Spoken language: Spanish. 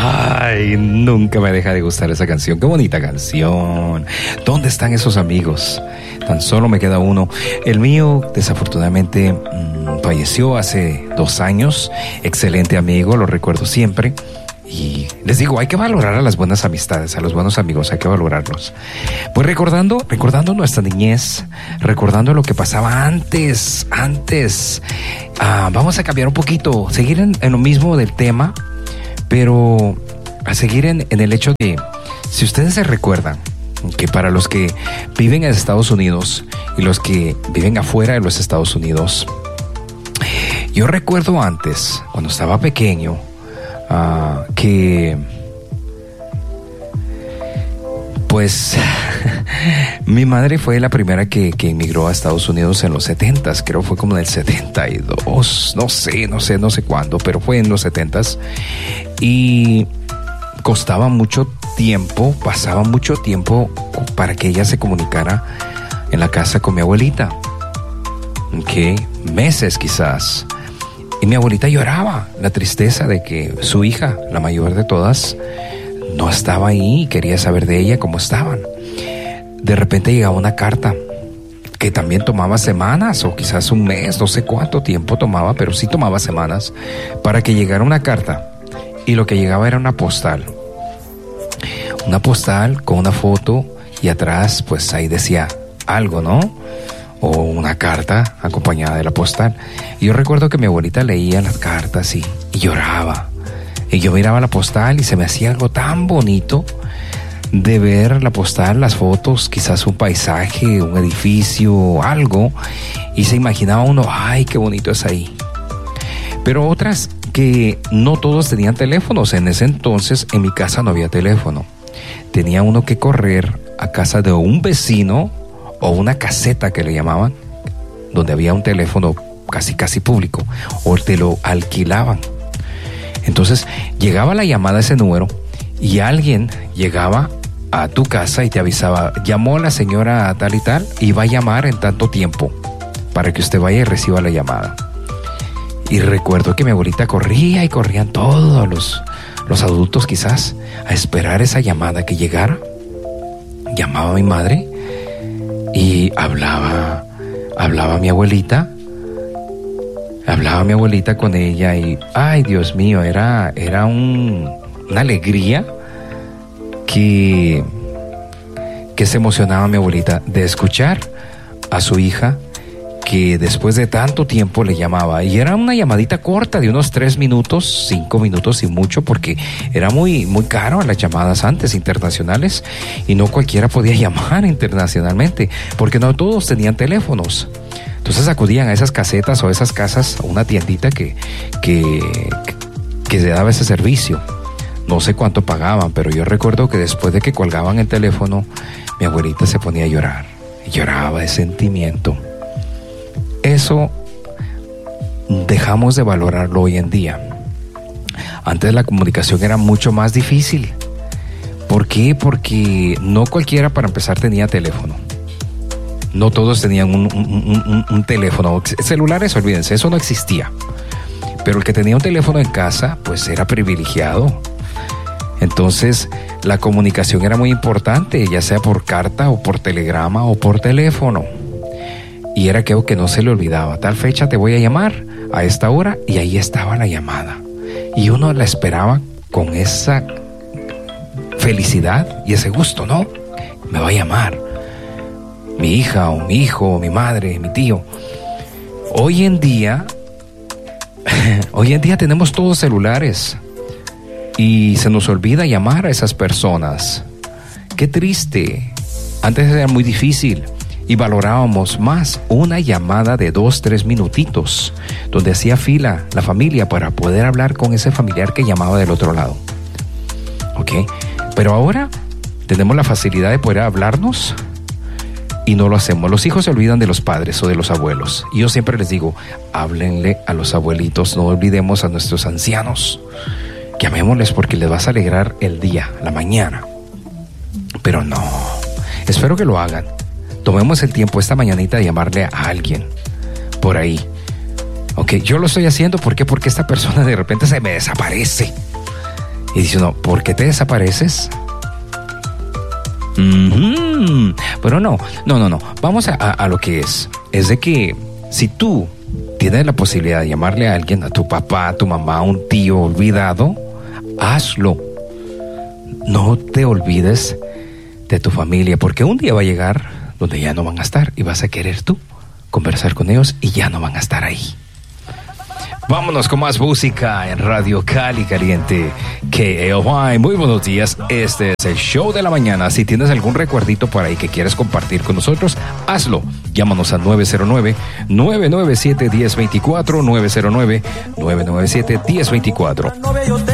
Ay, nunca me deja de gustar esa canción. Qué bonita canción. ¿Dónde están esos amigos? Tan solo me queda uno. El mío, desafortunadamente, falleció hace 2 años. Excelente amigo, lo recuerdo siempre. Y les digo, hay que valorar a las buenas amistades, a los buenos amigos, hay que valorarlos. Pues recordando nuestra niñez, recordando lo que pasaba antes. Vamos a cambiar un poquito, seguir en lo mismo del tema, pero a seguir en el hecho de, si ustedes se recuerdan, que para los que viven en Estados Unidos y los que viven afuera de los Estados Unidos, yo recuerdo antes, cuando estaba pequeño, que pues mi madre fue la primera que emigró a Estados Unidos en los 70s, creo fue como en el 72, no sé cuándo, pero fue en los 70s, y costaba mucho tiempo, pasaba mucho tiempo para que ella se comunicara en la casa con mi abuelita, meses quizás. Y mi abuelita lloraba la tristeza de que su hija, la mayor de todas, no estaba ahí y quería saber de ella cómo estaban. De repente llegaba una carta que también tomaba semanas o quizás un mes, no sé cuánto tiempo tomaba, pero sí tomaba semanas para que llegara una carta. Y lo que llegaba era una postal. Una postal con una foto y atrás pues ahí decía algo, ¿no? O una carta acompañada de la postal. Y yo recuerdo que mi abuelita leía las cartas y lloraba. Y yo miraba la postal y se me hacía algo tan bonito de ver la postal, las fotos, quizás un paisaje, un edificio, algo. Y se imaginaba uno, ay, qué bonito es ahí. Pero otras que no todos tenían teléfonos. En ese entonces en mi casa no había teléfono. Tenía uno que correr a casa de un vecino o una caseta que le llamaban, donde había un teléfono casi público, o te lo alquilaban. Entonces llegaba la llamada a ese número y alguien llegaba a tu casa y te avisaba, llamó la señora tal y tal y va a llamar en tanto tiempo para que usted vaya y reciba la llamada. Y recuerdo que mi abuelita corría y corrían todos los adultos quizás a esperar esa llamada que llegara. Llamaba a mi madre y hablaba mi abuelita con ella y, ay, Dios mío, era una alegría que se emocionaba mi abuelita de escuchar a su hija que después de tanto tiempo le llamaba, y era una llamadita corta de unos 3 minutos, 5 minutos y mucho, porque era muy caro las llamadas antes internacionales y no cualquiera podía llamar internacionalmente porque no todos tenían teléfonos. Entonces acudían a esas casetas o a esas casas, a una tiendita que se daba ese servicio. No sé cuánto pagaban, pero yo recuerdo que después de que colgaban el teléfono, mi abuelita se ponía a llorar. Y lloraba de sentimiento. Eso dejamos de valorarlo hoy en día. Antes la comunicación era mucho más difícil. ¿Por qué? Porque no cualquiera, para empezar, tenía teléfono. No todos tenían un teléfono. Celulares, olvídense, eso no existía. Pero el que tenía un teléfono en casa, pues era privilegiado. Entonces, la comunicación era muy importante, ya sea por carta o por telegrama o por teléfono. Y era que no se le olvidaba, tal fecha te voy a llamar a esta hora, y ahí estaba la llamada. Y uno la esperaba con esa felicidad y ese gusto, ¿no? Me va a llamar mi hija o mi hijo o mi madre, mi tío. Hoy en día tenemos todos celulares y se nos olvida llamar a esas personas. Qué triste. Antes era muy difícil y valorábamos más una llamada de 2-3 minutitos, donde hacía fila la familia para poder hablar con ese familiar que llamaba del otro lado. ¿Ok? Pero ahora tenemos la facilidad de poder hablarnos y no lo hacemos. Los hijos se olvidan de los padres o de los abuelos. Y yo siempre les digo, háblenle a los abuelitos, no olvidemos a nuestros ancianos. Llamémosles porque les vas a alegrar el día, la mañana. Pero no, espero que lo hagan. Tomemos el tiempo esta mañanita de llamarle a alguien por ahí. Ok, yo lo estoy haciendo, ¿por qué? Porque esta persona de repente se me desaparece. Y dice uno, ¿por qué te desapareces? Pero no. Vamos a lo que es. Es de que si tú tienes la posibilidad de llamarle a alguien, a tu papá, a tu mamá, a un tío olvidado, hazlo. No te olvides de tu familia, porque un día va a llegar donde ya no van a estar y vas a querer tú conversar con ellos y ya no van a estar ahí. Vámonos con más música en Radio Cali Caliente. KAOY, muy buenos días. Este es el show de la mañana. Si tienes algún recuerdito por ahí que quieres compartir con nosotros, hazlo. Llámanos a 909-997-1024, 909-997-1024.